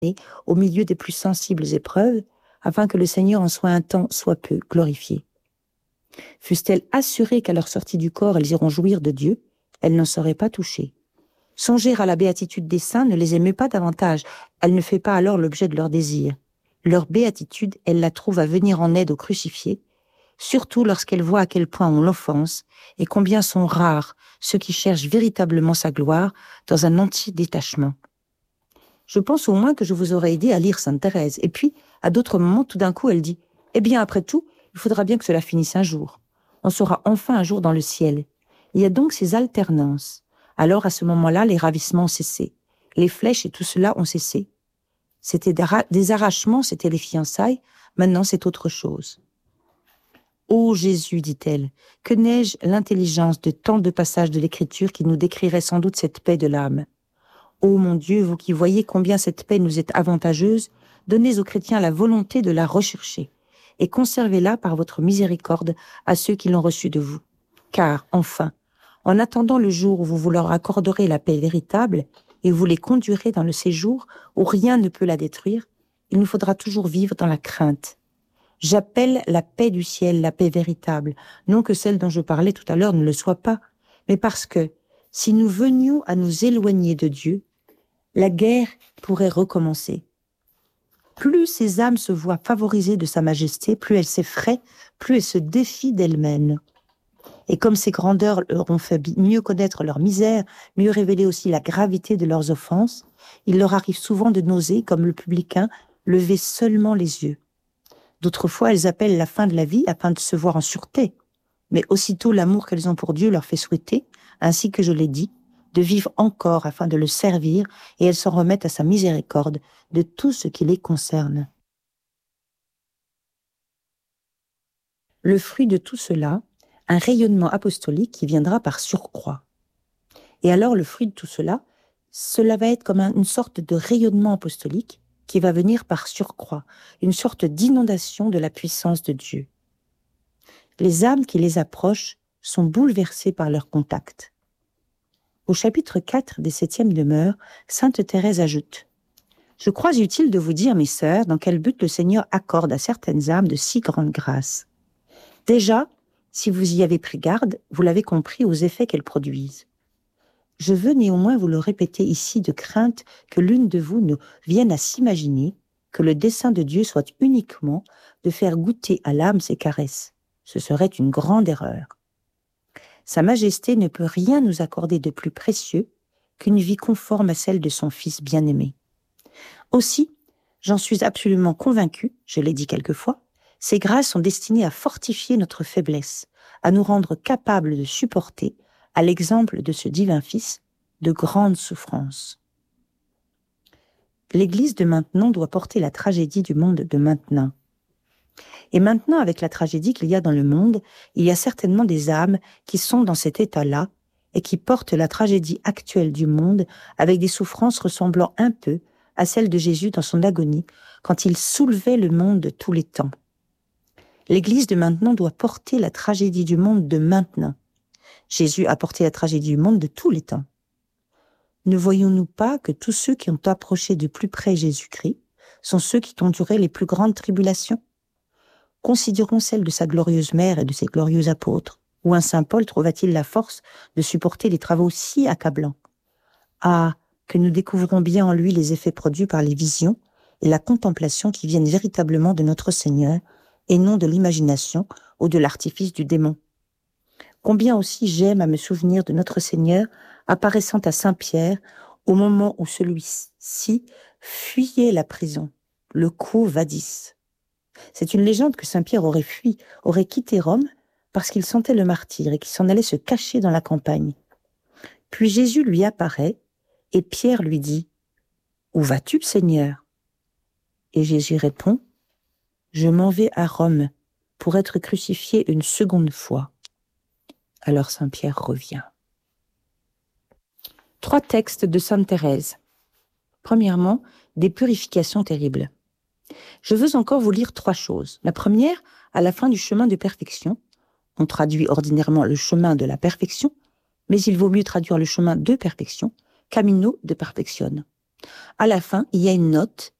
au milieu des plus sensibles épreuves, afin que le Seigneur en soit un temps soit peu glorifié. Fussent-elles assurées qu'à leur sortie du corps, elles iront jouir de Dieu, elles n'en seraient pas touchées. Songer à la béatitude des saints ne les émeut pas davantage, elle ne fait pas alors l'objet de leur désir. Leur béatitude, elles la trouvent à venir en aide aux crucifiés, surtout lorsqu'elles voient à quel point on l'offense et combien sont rares ceux qui cherchent véritablement sa gloire dans un entier détachement. Je pense au moins que je vous aurais aidé à lire Sainte Thérèse. Et puis, à d'autres moments, tout d'un coup, elle dit « Eh bien, après tout, il faudra bien que cela finisse un jour. On sera enfin un jour dans le ciel. » Il y a donc ces alternances. Alors, à ce moment-là, les ravissements ont cessé. Les flèches et tout cela ont cessé. C'était des arrachements, c'était les fiançailles. Maintenant, c'est autre chose. « Ô Jésus, dit-elle, que n'ai-je l'intelligence de tant de passages de l'Écriture qui nous décriraient sans doute cette paix de l'âme. Ô mon Dieu, vous qui voyez combien cette paix nous est avantageuse, donnez aux chrétiens la volonté de la rechercher et conservez-la par votre miséricorde à ceux qui l'ont reçue de vous. Car, enfin, en attendant le jour où vous leur accorderez la paix véritable et vous les conduirez dans le séjour où rien ne peut la détruire, il nous faudra toujours vivre dans la crainte. J'appelle la paix du ciel, la paix véritable, non que celle dont je parlais tout à l'heure ne le soit pas, mais parce que, si nous venions à nous éloigner de Dieu, la guerre pourrait recommencer. Plus ces âmes se voient favorisées de sa majesté, plus elles s'effraient, plus elles se défient d'elles-mêmes. Et comme ces grandeurs leur ont fait mieux connaître leur misère, mieux révéler aussi la gravité de leurs offenses, il leur arrive souvent de n'oser, comme le publicain, lever seulement les yeux. D'autres fois, elles appellent la fin de la vie afin de se voir en sûreté. Mais aussitôt l'amour qu'elles ont pour Dieu leur fait souhaiter, ainsi que je l'ai dit, de vivre encore afin de le servir, et elles s'en remettent à sa miséricorde de tout ce qui les concerne. Le fruit de tout cela, un rayonnement apostolique qui viendra par surcroît. Et alors le fruit de tout cela, cela va être comme une sorte de rayonnement apostolique qui va venir par surcroît, une sorte d'inondation de la puissance de Dieu. Les âmes qui les approchent sont bouleversées par leur contact. Au chapitre 4 des 7e demeures, sainte Thérèse ajoute « Je crois utile de vous dire, mes sœurs, dans quel but le Seigneur accorde à certaines âmes de si grandes grâces. Déjà, si vous y avez pris garde, vous l'avez compris aux effets qu'elles produisent. Je veux néanmoins vous le répéter ici de crainte que l'une de vous ne vienne à s'imaginer que le dessein de Dieu soit uniquement de faire goûter à l'âme ses caresses. Ce serait une grande erreur. Sa Majesté ne peut rien nous accorder de plus précieux qu'une vie conforme à celle de son Fils bien-aimé. Aussi, j'en suis absolument convaincue, je l'ai dit quelquefois, ces grâces sont destinées à fortifier notre faiblesse, à nous rendre capables de supporter, à l'exemple de ce divin Fils, de grandes souffrances. L'Église de maintenant doit porter la tragédie du monde de maintenant. Et maintenant, avec la tragédie qu'il y a dans le monde, il y a certainement des âmes qui sont dans cet état-là et qui portent la tragédie actuelle du monde avec des souffrances ressemblant un peu à celles de Jésus dans son agonie, quand il soulevait le monde de tous les temps. L'Église de maintenant doit porter la tragédie du monde de maintenant. Jésus a porté la tragédie du monde de tous les temps. Ne voyons-nous pas que tous ceux qui ont approché de plus près Jésus-Christ sont ceux qui ont enduré les plus grandes tribulations? Considérons celle de sa glorieuse mère et de ses glorieux apôtres. Où un saint Paul trouva-t-il la force de supporter des travaux si accablants? Ah, que nous découvrons bien en lui les effets produits par les visions et la contemplation qui viennent véritablement de notre Seigneur et non de l'imagination ou de l'artifice du démon. Combien aussi j'aime à me souvenir de notre Seigneur apparaissant à Saint-Pierre au moment où celui-ci fuyait la prison, le quo vadis. C'est une légende que Saint-Pierre aurait quitté Rome parce qu'il sentait le martyre et qu'il s'en allait se cacher dans la campagne. Puis Jésus lui apparaît et Pierre lui dit « Où vas-tu, Seigneur ?» Et Jésus répond « Je m'en vais à Rome pour être crucifié une seconde fois. » Alors Saint-Pierre revient. 3 textes de Sainte Thérèse. Premièrement, des purifications terribles. Je veux encore vous lire 3 choses. La première, à la fin du chemin de perfection. On traduit ordinairement le chemin de la perfection, mais il vaut mieux traduire le chemin de perfection, camino de perfección. À la fin, il y a une note